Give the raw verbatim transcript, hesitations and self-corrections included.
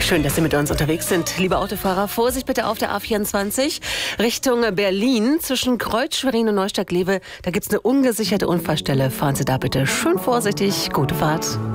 Schön, dass Sie mit uns unterwegs sind. Liebe Autofahrer, Vorsicht bitte auf der A vierundzwanzig Richtung Berlin. Zwischen Kreuz, Schwerin und Neustadt-Glewe, da gibt es eine ungesicherte Unfallstelle. Fahren Sie da bitte schön vorsichtig. Gute Fahrt.